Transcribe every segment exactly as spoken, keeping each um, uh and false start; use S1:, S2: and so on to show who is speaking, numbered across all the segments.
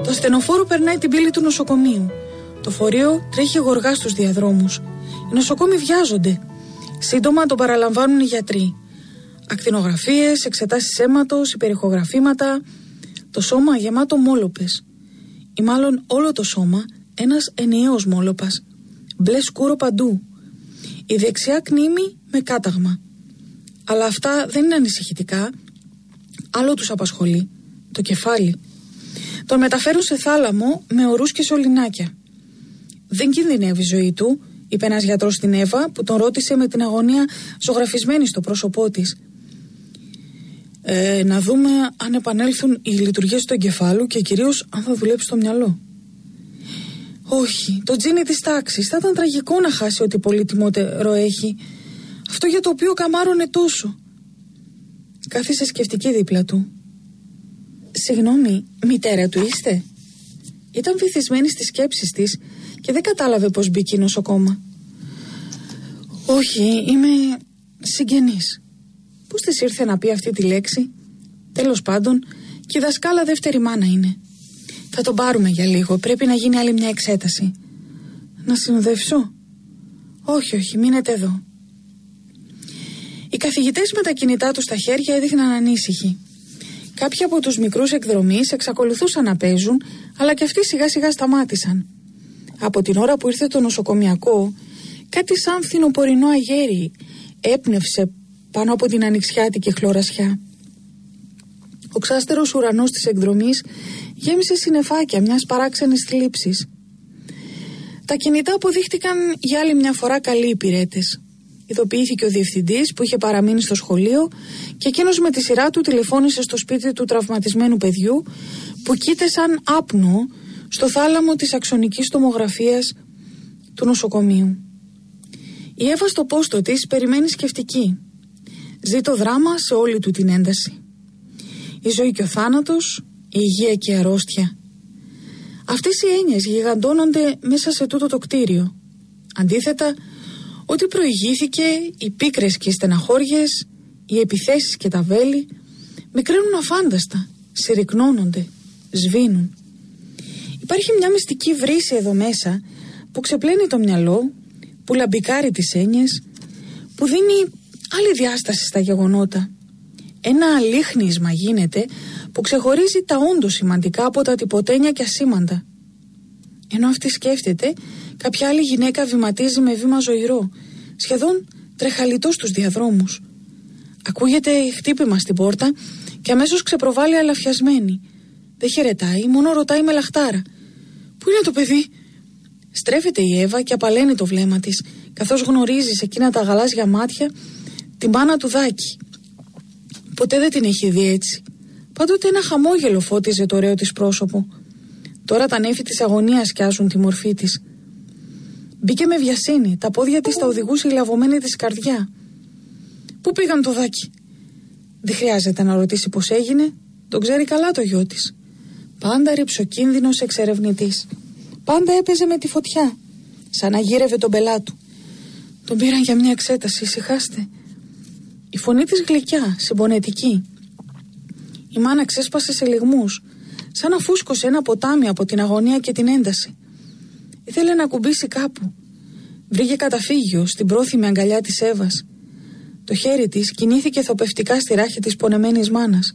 S1: Το ασθενοφόρο περνάει την πύλη του νοσοκομείου. Το φορείο τρέχει γοργά στους διαδρόμους. Οι νοσοκόμοι βιάζονται. Σύντομα τον παραλαμβάνουν οι γιατροί. Ακτινογραφίες, εξετάσεις αίματος, υπερηχογραφήματα. Το σώμα γεμάτο μόλοπες. Ή μάλλον όλο το σώμα ένας ενιαίος μόλοπας. Μπλε σκούρο παντού. Η δεξιά κνήμη με κάταγμα. Αλλά αυτά δεν είναι ανησυχητικά. Άλλο τους απασχολεί. Το κεφάλι. Τον μεταφέρουν σε θάλαμο με ορούς και σωληνάκια. Δεν κινδυνεύει η ζωή του, είπε ένας γιατρός στην Εύα που τον ρώτησε με την αγωνία ζωγραφισμένη στο πρόσωπό της. Ε, να δούμε αν επανέλθουν οι λειτουργίες του εγκεφάλου και κυρίως αν θα δουλέψει το μυαλό. Όχι, το τζίνι της τάξης. Θα ήταν τραγικό να χάσει ό,τι πολύτιμότερο έχει. Αυτό για το οποίο καμάρωνε τόσο. Κάθισε σκεφτική δίπλα του. Συγγνώμη, μητέρα του είστε? Ήταν βυθισμένη στις σκέψεις της και δεν κατάλαβε πως μπήκε νοσοκόμα. Όχι, είμαι συγγενής. Πώς της ήρθε να πει αυτή τη λέξη? Τέλος πάντων, και η δασκάλα δεύτερη μάνα είναι. Θα τον πάρουμε για λίγο, πρέπει να γίνει άλλη μια εξέταση. Να συνοδεύσω? Όχι, όχι, μείνετε εδώ. Οι καθηγητές με τα κινητά τους στα χέρια έδειχναν ανήσυχοι. Κάποιοι από τους μικρούς εκδρομείς εξακολουθούσαν να παίζουν, αλλά και αυτοί σιγά σιγά σταμάτησαν. Από την ώρα που ήρθε το νοσοκομιακό, κάτι σαν φθινοπορεινό αγέρι έπνευσε πάνω από την ανοιξιάτικη χλωρασιά. Ο ξάστερος ουρανός της εκδρομής γέμισε συννεφάκια μιας παράξενης θλίψης. Τα κινητά αποδείχτηκαν για άλλη μια φορά καλοί υπηρέτες. Ειδοποιήθηκε ο διευθυντής που είχε παραμείνει στο σχολείο και εκείνος με τη σειρά του τηλεφώνησε στο σπίτι του τραυματισμένου παιδιού που κοίται σαν άπνο στο θάλαμο της αξονικής τομογραφίας του νοσοκομείου. Η Εύα στο πόστο της περιμένει σκεφτική. Ζει το δράμα σε όλη του την ένταση. Η ζωή και ο θάνατος, η υγεία και η αρρώστια. Αυτές οι έννοιες γιγαντώνονται μέσα σε τούτο το κτίριο. Αντίθετα, ό,τι προηγήθηκε, οι πίκρες και οι στεναχώριες, οι επιθέσεις και τα βέλη, μικραίνουν αφάνταστα, συρρυκνώνονται, σβήνουν. Υπάρχει μια μυστική βρύση εδώ μέσα που ξεπλένει το μυαλό, που λαμπικάρει τις έννοιες, που δίνει άλλη διάσταση στα γεγονότα. Ένα αλίχνισμα γίνεται που ξεχωρίζει τα όντως σημαντικά από τα τυποτένια και ασήμαντα. Ενώ αυτή σκέφτεται, κάποια άλλη γυναίκα βηματίζει με βήμα ζωηρό, σχεδόν τρεχαλιτό στους διαδρόμους. Ακούγεται χτύπημα στην πόρτα και αμέσως ξεπροβάλλει αλαφιασμένη. Δεν χαιρετάει, μόνο ρωτάει με λαχτάρα. «Πού είναι το παιδί?» Στρέφεται η Εύα και απαλαίνει το βλέμμα της, καθώς γνωρίζει σε εκείνα τα γαλάζια μάτια την μάνα του Δάκη. Ποτέ δεν την έχει δει έτσι. Πάντοτε ένα χαμόγελο φώτιζε το ωραίο της πρόσωπο. Τώρα τα νέφη της αγωνίας σκιάζουν τη μορφή της. Μπήκε με βιασύνη, τα πόδια της τα οδηγούσε η λαβωμένη της καρδιά. «Πού πήγαν το Δάκη?» Δεν χρειάζεται να ρωτήσει πώς έγινε, τον ξέρει καλά το γιο της. Πάντα ρυψοκίνδυνος εξερευνητής. Πάντα έπαιζε με τη φωτιά, σαν να γύρευε τον πελάτου. Τον πήραν για μια εξέταση, ησυχάστε. Η φωνή της γλυκιά, συμπονετική. Η μάνα ξέσπασε σε λυγμούς, σαν να φούσκωσε ένα ποτάμι από την αγωνία και την ένταση. Ήθελε να κουμπίσει κάπου. Βρήκε καταφύγιο στην πρόθυμη αγκαλιά της Εύας. Το χέρι της κινήθηκε θοπευτικά στη ράχη της πονεμένης μάνας.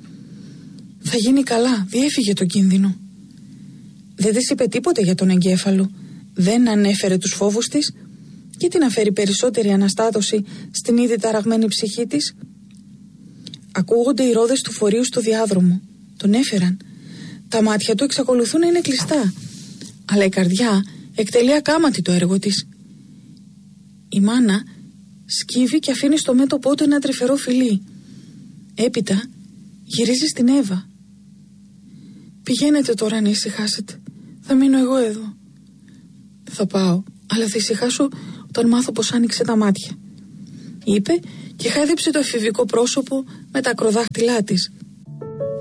S1: Θα γίνει καλά, διέφυγε το κίνδυνο. Δεν της είπε τίποτε για τον εγκέφαλο. Δεν ανέφερε τους φόβους της. Και τι να φέρει περισσότερη αναστάτωση στην ήδη ταραγμένη ψυχή της. Ακούγονται οι ρόδες του φορείου στο διάδρομο. Τον έφεραν. Τα μάτια του εξακολουθούν να είναι κλειστά. Αλλά η καρδιά εκτελεί ακάματι το έργο της. Η μάνα σκύβει και αφήνει στο μέτωπό του ένα τρυφερό φιλί. Έπειτα γυρίζει στην Εύα. «Πηγαίνετε τώρα να ησυχάσετε. Θα μείνω εγώ εδώ». «Θα πάω, αλλά θα ησυχάσω όταν μάθω πως άνοιξε τα μάτια», είπε και χάιδεψε το εφηβικό πρόσωπο με τα ακροδάχτυλά της.